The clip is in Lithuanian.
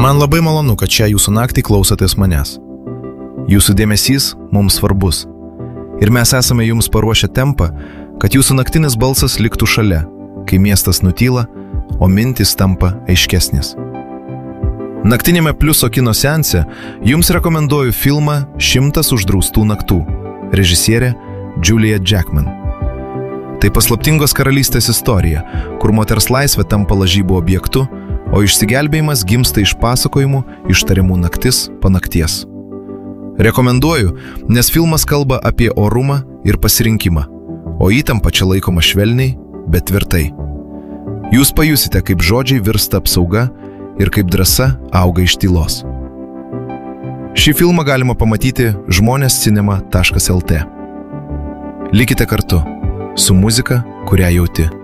Man labai malonu, kad šią jūsų naktį klausotės manęs. Jūsų dėmesys mums svarbus. Ir mes esame jums paruošę tempą, kad jūsų naktinis balsas liktų šalia, kai miestas nutyla, o mintys tampa aiškesnės. Naktinėme Pliuso kino seanse jums rekomenduoju filmą 100 uždraustų naktų, režisierė Julia Jackman. Tai paslaptingos karalystės istorija, kur moters laisvė tampa lažybų objektu, o išsigelbėjimas gimsta iš pasakojimų ištariamų naktis po nakties. Rekomenduoju, nes filmas kalba apie orumą ir pasirinkimą, o įtampa čia laikoma švelniai, bet tvirtai. Jūs pajusite, kaip žodžiai virsta apsauga ir kaip drąsa auga iš tylos. Šį filmą galima pamatyti žmonėscinema.lt. Likite kartu su muzika, kurią jauti.